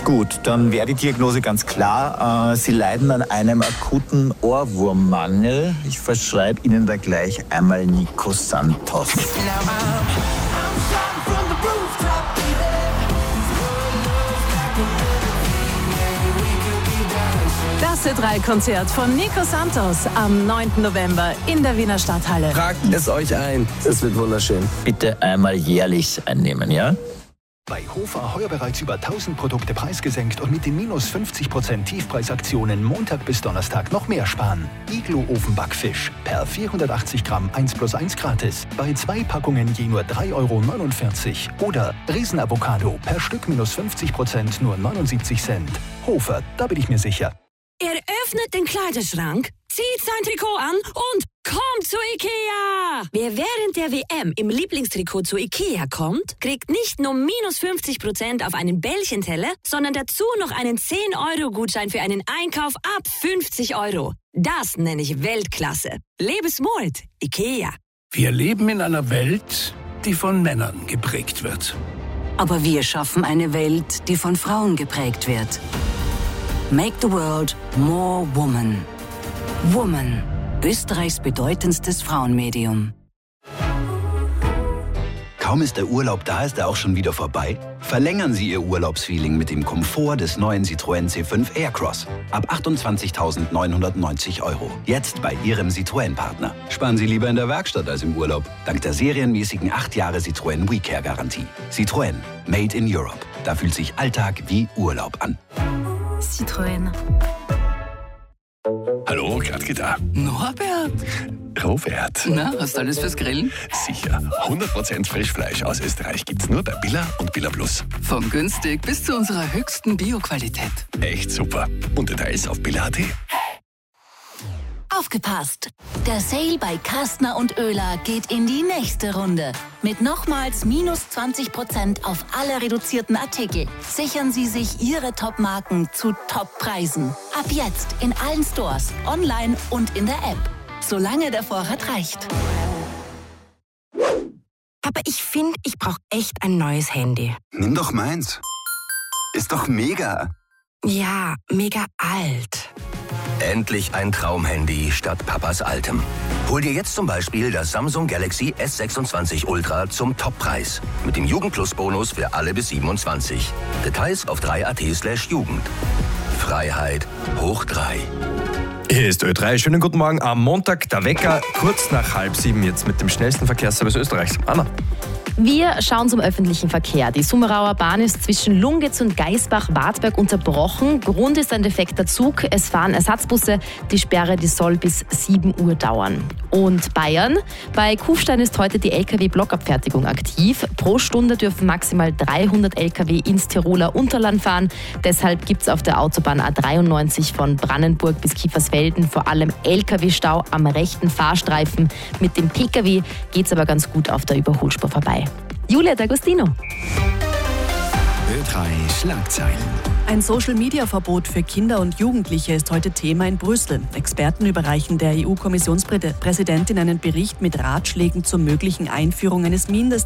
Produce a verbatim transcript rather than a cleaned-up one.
Gut, dann wäre die Diagnose ganz klar. Sie leiden an einem akuten Ohrwurmmangel. Ich verschreibe Ihnen da gleich einmal Nico Santos. Das Ö drei Konzert von Nico Santos am neunten November in der Wiener Stadthalle. Tragt es euch ein, es wird wunderschön. Bitte einmal jährlich einnehmen, ja? Bei Hofer heuer bereits über tausend Produkte preisgesenkt und mit den minus fünfzig Prozent Tiefpreisaktionen Montag bis Donnerstag noch mehr sparen. Iglo Ofenbackfisch per vierhundertachtzig Gramm eins plus eins gratis. Bei zwei Packungen je nur drei Euro neunundvierzig. Oder Riesenavocado per Stück minus fünfzig Prozent nur neunundsiebzig Cent. Hofer, da bin ich mir sicher. Er öffnet den Kleiderschrank, zieht sein Trikot an und kommt zu Ikea! Wer während der W M im Lieblingstrikot zu Ikea kommt, kriegt nicht nur minus fünfzig Prozent auf einen Bällchenteller, sondern dazu noch einen zehn Euro Gutschein für einen Einkauf ab fünfzig Euro. Das nenne ich Weltklasse. Lebe smart, Ikea. Wir leben in einer Welt, die von Männern geprägt wird. Aber wir schaffen eine Welt, die von Frauen geprägt wird. Make the world more woman. Woman, Österreichs bedeutendstes Frauenmedium. Kaum ist der Urlaub da, ist er auch schon wieder vorbei? Verlängern Sie Ihr Urlaubsfeeling mit dem Komfort des neuen Citroën C fünf Aircross. Ab achtundzwanzigtausendneunhundertneunzig Euro. Jetzt bei Ihrem Citroën-Partner. Sparen Sie lieber in der Werkstatt als im Urlaub. Dank der serienmäßigen acht Jahre Citroën WeCare-Garantie. Citroën. Made in Europe. Da fühlt sich Alltag wie Urlaub an. Citroën. Hallo, Gradke da. Norbert. Robert. Na, hast du alles fürs Grillen? Sicher. hundert Prozent Frischfleisch aus Österreich gibt's nur bei Billa und Billa Plus. Vom günstig bis zu unserer höchsten Bio-Qualität. Echt super. Und Details auf billa punkt at. Aufgepasst! Der Sale bei Kastner und Oehler geht in die nächste Runde. Mit nochmals minus zwanzig Prozent auf alle reduzierten Artikel. Sichern Sie sich Ihre Top-Marken zu Top-Preisen. Ab jetzt in allen Stores, online und in der App. Solange der Vorrat reicht. Aber ich finde, ich brauche echt ein neues Handy. Nimm doch meins. Ist doch mega. Ja, mega alt. Endlich ein Traumhandy statt Papas altem. Hol dir jetzt zum Beispiel das Samsung Galaxy S sechsundzwanzig Ultra zum Toppreis. Mit dem Jugend-Plus-Bonus für alle bis siebenundzwanzig. Details auf drei punkt at slash Jugend. Freiheit hoch drei. Hier ist Ö drei. Schönen guten Morgen am Montag. Der Wecker kurz nach halb sieben jetzt mit dem schnellsten Verkehrsservice Österreichs. Anna. Wir schauen zum öffentlichen Verkehr. Die Summerauer Bahn ist zwischen Lungitz und Geisbach-Wartberg unterbrochen. Grund ist ein defekter Zug. Es fahren Ersatzbusse. Die Sperre, die soll bis sieben Uhr dauern. Und Bayern. Bei Kufstein ist heute die L K W-Blockabfertigung aktiv. Pro Stunde dürfen maximal dreihundert L K W ins Tiroler Unterland fahren. Deshalb gibt es auf der Autobahn A dreiundneunzig von Brannenburg bis Kiefersfelden vor allem L K W-Stau am rechten Fahrstreifen. Mit dem P K W geht es aber ganz gut auf der Überholspur vorbei. Julia D'Agostino. Ö drei Schlagzeilen. Ein Social-Media-Verbot für Kinder und Jugendliche ist heute Thema in Brüssel. Experten überreichen der E U-Kommissionspräsidentin einen Bericht mit Ratschlägen zur möglichen Einführung eines Mindest